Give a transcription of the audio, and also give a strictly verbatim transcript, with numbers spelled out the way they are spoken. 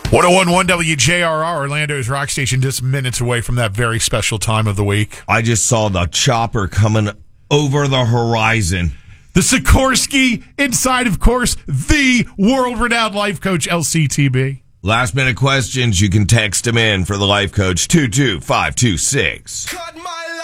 one oh one point one W J R R, Orlando's rock station, just minutes away from that very special time of the week. I just saw the chopper coming over the horizon. The Sikorsky inside, of course, the world-renowned life coach, L C T B. Last minute questions, you can text them in for the life coach, two two five two six.